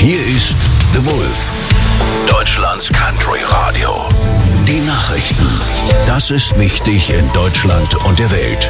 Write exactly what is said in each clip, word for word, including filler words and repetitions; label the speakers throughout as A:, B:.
A: Hier ist The Wolf, Deutschlands Country Radio. Die Nachrichten. Das ist wichtig in Deutschland und der Welt.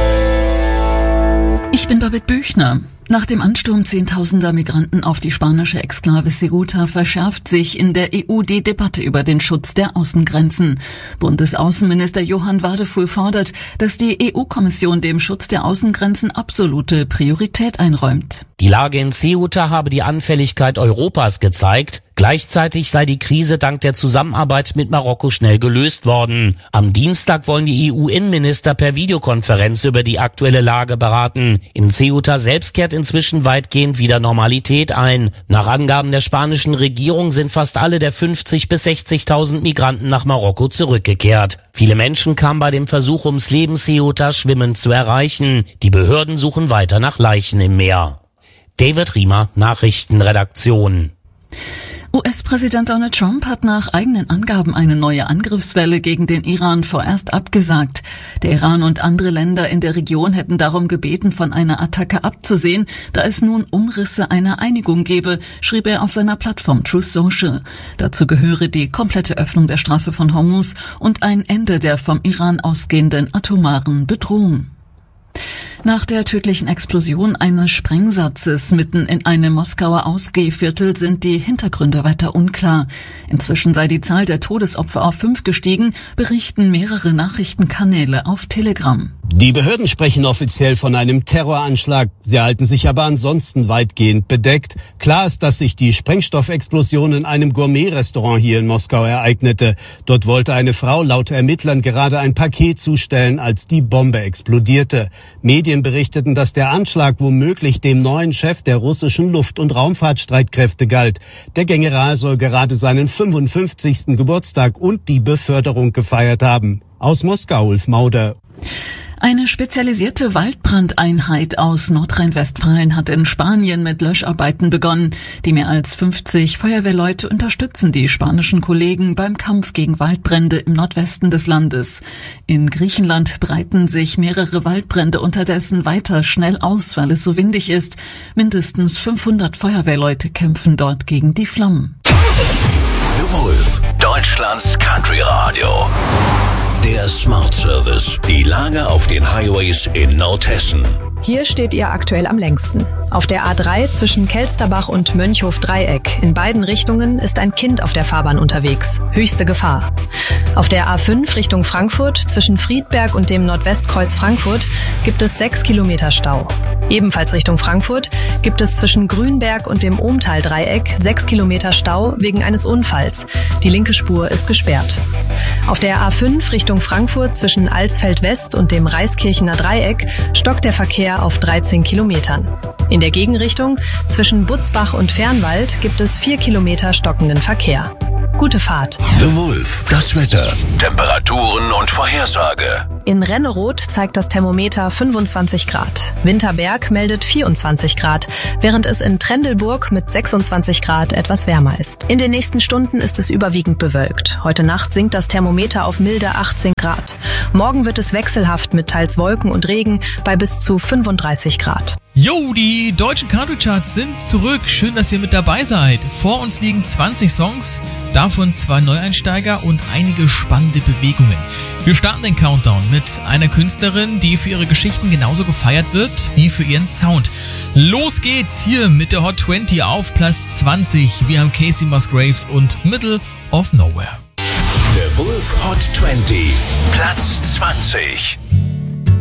B: Ich bin Babette Büchner. Nach dem Ansturm zehntausender Migranten auf die spanische Exklave Ceuta verschärft sich in der E U die Debatte über den Schutz der Außengrenzen. Bundesaußenminister Johann Wadefull fordert, dass die E U-Kommission dem Schutz der Außengrenzen absolute Priorität einräumt.
C: Die Lage in Ceuta habe die Anfälligkeit Europas gezeigt. Gleichzeitig sei die Krise dank der Zusammenarbeit mit Marokko schnell gelöst worden. Am Dienstag wollen die E U-Innenminister per Videokonferenz über die aktuelle Lage beraten. In Ceuta selbst kehrt inzwischen weitgehend wieder Normalität ein. Nach Angaben der spanischen Regierung sind fast alle der fünfzig bis sechzigtausend Migranten nach Marokko zurückgekehrt. Viele Menschen kamen bei dem Versuch ums Leben, Ceuta schwimmend zu erreichen. Die Behörden suchen weiter nach Leichen im Meer. David Riemer, Nachrichtenredaktion.
B: U S-Präsident Donald Trump hat nach eigenen Angaben eine neue Angriffswelle gegen den Iran vorerst abgesagt. Der Iran und andere Länder in der Region hätten darum gebeten, von einer Attacke abzusehen, da es nun Umrisse einer Einigung gebe, schrieb er auf seiner Plattform Truth Social. Dazu gehöre die komplette Öffnung der Straße von Hormuz und ein Ende der vom Iran ausgehenden atomaren Bedrohung. Nach der tödlichen Explosion eines Sprengsatzes mitten in einem Moskauer Ausgehviertel sind die Hintergründe weiter unklar. Inzwischen sei die Zahl der Todesopfer auf fünf gestiegen, berichten mehrere Nachrichtenkanäle auf Telegram.
D: Die Behörden sprechen offiziell von einem Terroranschlag. Sie halten sich aber ansonsten weitgehend bedeckt. Klar ist, dass sich die Sprengstoffexplosion in einem Gourmet-Restaurant hier in Moskau ereignete. Dort wollte eine Frau laut Ermittlern gerade ein Paket zustellen, als die Bombe explodierte. Medien berichteten, dass der Anschlag womöglich dem neuen Chef der russischen Luft- und Raumfahrtstreitkräfte galt. Der General soll gerade seinen fünfundfünfzigsten Geburtstag und die Beförderung gefeiert haben. Aus Moskau, Ulf Mauder.
B: Eine spezialisierte Waldbrandeinheit aus Nordrhein-Westfalen hat in Spanien mit Löscharbeiten begonnen. Die mehr als fünfzig Feuerwehrleute unterstützen die spanischen Kollegen beim Kampf gegen Waldbrände im Nordwesten des Landes. In Griechenland breiten sich mehrere Waldbrände unterdessen weiter schnell aus, weil es so windig ist. Mindestens fünfhundert Feuerwehrleute kämpfen dort gegen die Flammen.
A: The Wolf, Deutschlands Country Radio. Der Smart Service. Die Lage auf den Highways in Nordhessen.
E: Hier steht ihr aktuell am längsten. Auf der A drei zwischen Kelsterbach und Mönchhof-Dreieck in beiden Richtungen ist ein Kind auf der Fahrbahn unterwegs. Höchste Gefahr. Auf der A fünf Richtung Frankfurt zwischen Friedberg und dem Nordwestkreuz Frankfurt gibt es sechs Kilometer Stau. Ebenfalls Richtung Frankfurt gibt es zwischen Grünberg und dem Ohmtal-Dreieck sechs Kilometer Stau wegen eines Unfalls. Die linke Spur ist gesperrt. Auf der A fünf Richtung Frankfurt zwischen Alsfeld-West und dem Reiskirchener Dreieck stockt der Verkehr auf dreizehn Kilometern. In der Gegenrichtung zwischen Butzbach und Fernwald gibt es vier Kilometer stockenden Verkehr. Gute Fahrt.
A: The Wolf, das Wetter, Temperaturen und Vorhersage.
E: In Renneroth zeigt das Thermometer fünfundzwanzig Grad. Winterberg meldet vierundzwanzig Grad, während es in Trendelburg mit sechsundzwanzig Grad etwas wärmer ist. In den nächsten Stunden ist es überwiegend bewölkt. Heute Nacht sinkt das Thermometer auf milde achtzehn Grad. Morgen wird es wechselhaft mit teils Wolken und Regen bei bis zu fünfunddreißig Grad.
F: Jo, die deutschen Country-Charts sind zurück. Schön, dass ihr mit dabei seid. Vor uns liegen zwanzig Songs, davon zwei Neueinsteiger und einige spannende Bewegungen. Wir starten den Countdown mit einer Künstlerin, die für ihre Geschichten genauso gefeiert wird wie für ihren Sound. Los geht's hier mit der Hot zwanzig auf Platz zwanzig. Wir haben Casey Musgraves und Middle of Nowhere.
A: The Wolf Hot zwanzig, Platz zwanzig.